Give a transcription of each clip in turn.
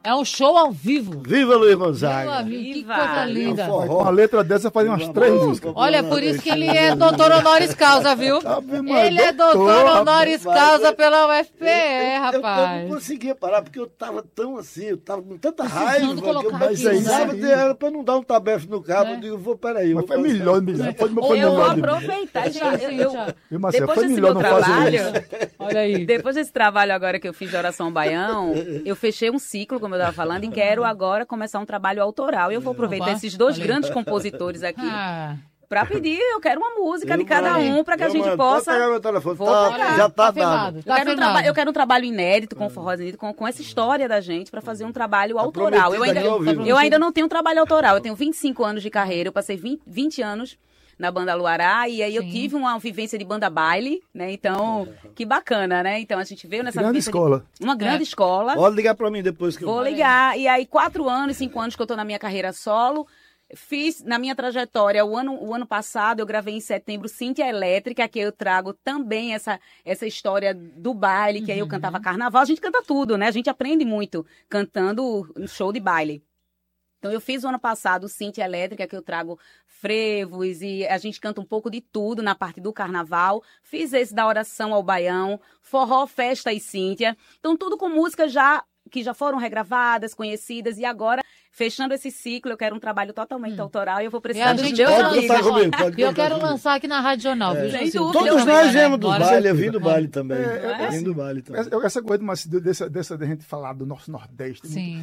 É um show ao vivo. Viva Luiz Gonzaga. Que coisa linda. Com uma letra dessa fazia umas 3 músicas. Olha, por isso que ele é doutor honoris causa, viu? Ele é doutor honoris causa pela UFPE, rapaz. Eu não conseguia parar, porque eu tava tão assim, eu tava com tanta raiva. Que eu precisava era pra não dar um tabefe no cabo. Eu digo, peraí. Mas foi melhor, eu vou aproveitar. Depois desse meu trabalho, olha aí. Depois desse trabalho agora que eu fiz de Oração ao Baião, eu fechei um ciclo, como eu estava falando, e quero agora começar um trabalho autoral. Eu vou aproveitar esses 2 grandes compositores aqui para pedir, eu quero uma música de cada um para que a gente possa... Pode pegar meu telefone, já tá dado. Eu quero um trabalho inédito, com forrozinho, com essa história da gente, para fazer um trabalho autoral. Eu ainda não tenho trabalho autoral, eu tenho 25 anos de carreira, eu passei 20 anos na banda Luará, e aí eu tive uma vivência de banda baile, né? Então, que bacana, né? Então a gente veio nessa grande escola. Uma grande escola. Pode ligar pra mim depois que eu vou ligar. E aí, 4 anos, 5 anos que eu tô na minha carreira solo. Fiz, na minha trajetória, o ano passado, eu gravei em setembro Cíntia Elétrica, que eu trago também essa história do baile, que aí eu cantava carnaval. A gente canta tudo, né? A gente aprende muito cantando no show de baile. Então, eu fiz o ano passado Cíntia Elétrica, que eu trago frevos e a gente canta um pouco de tudo na parte do carnaval. Fiz esse da Oração ao Baião, Forró, Festa e Cíntia. Então, tudo com músicas que já foram regravadas, conhecidas, e agora, fechando esse ciclo, eu quero um trabalho totalmente autoral e eu vou precisar dos meus amigos. E eu quero lançar aqui na Rádio Jornal, viu, Jacildo? Todos nós viemos do baile, eu vim do baile também. Vim do baile também. Essa coisa dessa gente falar do nosso Nordeste. Sim.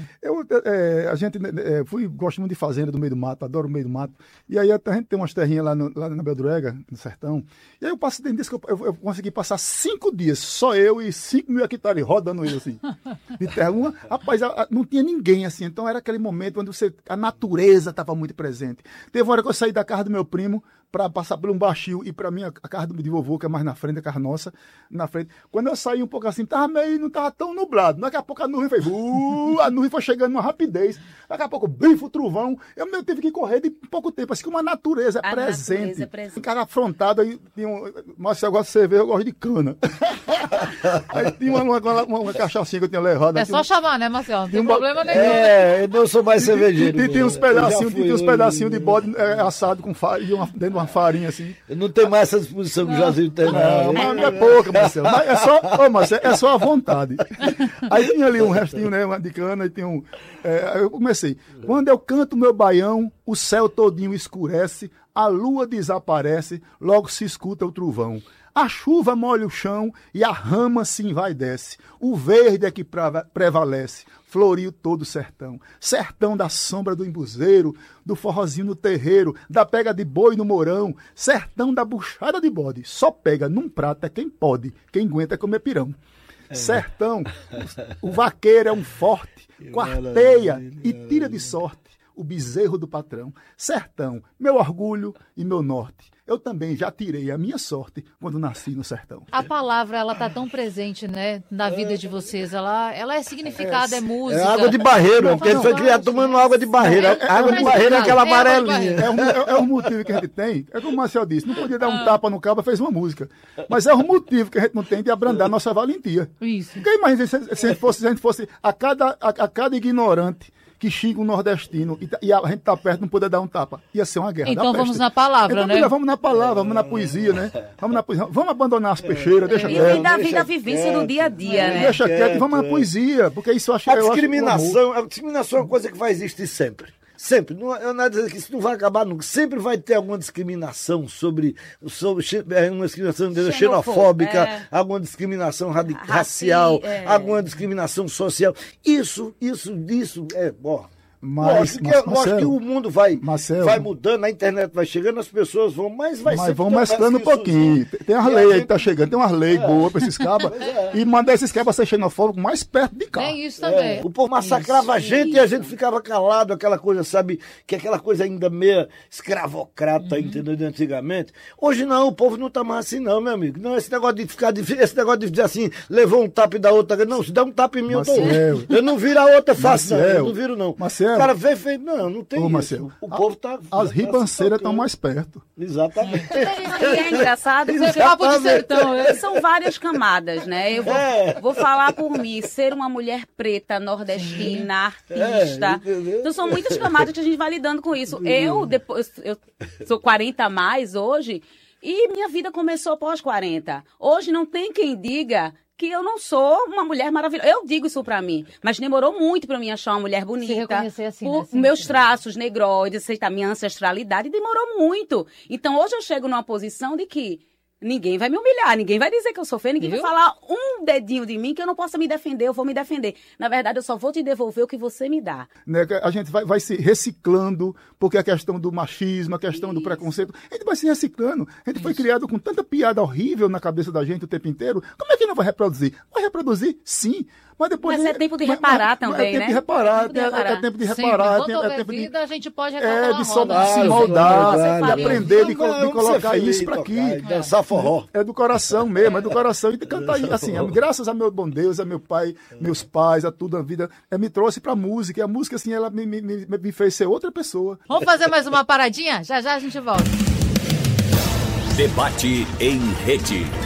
Gosto muito de fazenda do meio do mato, adoro o meio do mato. E aí a gente tem umas terrinhas lá na Beldurega, no sertão. E aí eu passei dentro disso que eu consegui passar 5 dias, só eu e 5 mil hectares rodando ele assim, de terra. Rapaz, não tinha ninguém assim, então era aquele momento onde a natureza estava muito presente. Teve uma hora que eu saí da casa do meu primo para passar por um baixio e para mim a casa de vovô, que é mais na frente, a casa nossa, na frente. Quando eu saí um pouco assim, não estava tão nublado. Daqui a pouco a nuvem fez, a nuvem foi chegando numa rapidez. Daqui a pouco, bifo, trovão. Eu tive que correr de pouco tempo, assim, que uma natureza presente. Um cara afrontado, aí tinha mas se eu gosto de cerveja, eu gosto de cana. Aí tinha uma cachaçinha que eu tinha levado. É só chamar, né, Marcelo? Não tem problema nenhum. Eu não sou mais cervejeiro. E tinha uns pedacinhos de bode assado com dentro de uma farinha assim. Não tem mais essa disposição que o Jazinho tem. Mas é pouca, Marcelo. Mas é só a vontade. Aí tinha ali um restinho, né, de cana, e tinha eu comecei. Quando eu canto meu baião, o céu todinho escurece, a lua desaparece, logo se escuta o trovão. A chuva molha o chão e a rama se envaidece. O verde é que prevalece, floriu todo o sertão. Sertão da sombra do embuzeiro, do forrozinho no terreiro, da pega de boi no mourão. Sertão da buchada de bode, só pega num prato é quem pode, quem aguenta comer pirão. Sertão, o vaqueiro é um forte, quarteia e tira de sorte o bezerro do patrão. Sertão, meu orgulho e meu norte. Eu também já tirei a minha sorte quando nasci no sertão. A palavra, ela tá tão presente, né, na vida de vocês. Ela é significada, é música. É água de barreiro, porque ele foi criado tomando água de barreiro. Água de barreiro é aquela amarelinha. É o motivo que a gente tem. É como o Marcel disse, não podia dar um tapa no cabo, fez uma música. Mas é o motivo que a gente não tem de abrandar nossa valentia. Isso. Porque imagina se a gente fosse a cada ignorante que xinga um nordestino e a gente tá perto, não poder dar um tapa. Ia ser uma guerra. Então vamos na palavra, então, né? Vamos na palavra, vamos na poesia, né? Vamos abandonar as peixeiras, deixa quieto. E da vida, a vivência do dia a dia, né? Deixa quieto e vamos na poesia, porque isso eu acho... A discriminação é uma coisa que vai existir sempre. Sempre. Eu não dizer que isso não vai acabar nunca. Sempre vai ter alguma discriminação sobre uma discriminação xenofóbica, alguma discriminação racial, alguma discriminação social. Isso é bom. Mas eu acho que o mundo vai mudando, a internet vai chegando, as pessoas vão, mas vão mesclando um pouquinho. Tem as leis aí que tá chegando, tem umas leis boas pra esses cabas, e mandar esses cabas ser xenofóbicos mais perto de cá. Tem isso também. O povo massacrava a gente e a gente ficava calado, aquela coisa, sabe, que aquela coisa ainda meio escravocrata, entendeu, de antigamente. Hoje não, o povo não tá mais assim não, meu amigo. Não, esse negócio de dizer assim, levou um tapa e da outra, não, se dá um tapa em mim, eu não viro a outra face, não, eu não viro não. Marcel, o cara vê e fez, não tem isso. Marcelo, O povo tá... As ribanceiras estão mais perto. Exatamente. E é engraçado porque papo de sertão, são várias camadas, né? Eu vou falar por mim, ser uma mulher preta, nordestina, artista. Então são muitas camadas que a gente vai lidando com isso. Eu sou 40 a mais hoje e minha vida começou pós 40. Hoje não tem quem diga que eu não sou uma mulher maravilhosa. Eu digo isso pra mim, mas demorou muito pra mim achar uma mulher bonita. Se reconhecer assim, por meus traços negroides, aceitar minha ancestralidade, demorou muito. Então hoje eu chego numa posição de que ninguém vai me humilhar, ninguém vai dizer que eu sou feia, ninguém vai falar um dedinho de mim que eu não possa me defender, eu vou me defender. Na verdade, eu só vou te devolver o que você me dá. Né, a gente vai se reciclando, porque a questão do machismo, a questão do preconceito, a gente vai se reciclando. A gente foi criado com tanta piada horrível na cabeça da gente o tempo inteiro. Como é que não vai reproduzir? Vai reproduzir, sim. Mas depois é tempo de reparar também, né? É tempo de reparar, é tempo de reparar. Enquanto houver vida, a gente pode reclamar de se moldar, de aprender, de colocar isso para aqui. Dançar forró. É do coração mesmo, é do coração. E de cantar assim, graças a meu bom Deus, a meu pai, meus pais, a tudo a vida, me trouxe pra música. E a música, assim, ela me fez ser outra pessoa. Vamos fazer mais uma paradinha? Já já a gente volta. Debate em rede.